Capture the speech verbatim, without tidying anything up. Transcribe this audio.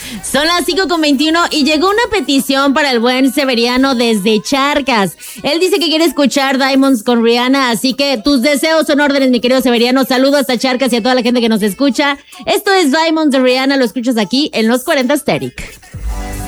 Son las cinco con veintiuno y llegó una petición para el buen Severiano desde Charcas. Él dice que quiere escuchar Diamonds con Rihanna, así que tus deseos son órdenes, mi querido Severiano. Saludos a Charcas y a toda la gente que nos escucha. Esto es Diamonds de Rihanna, lo escuchas aquí en Los cuarenta Aesthetic.